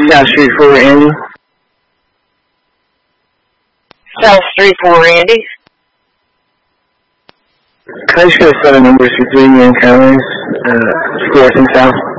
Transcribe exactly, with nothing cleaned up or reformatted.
South Street for Andy. South Street for Randy. Can I just get a set of numbers for three encounters, uh, Fourth and South?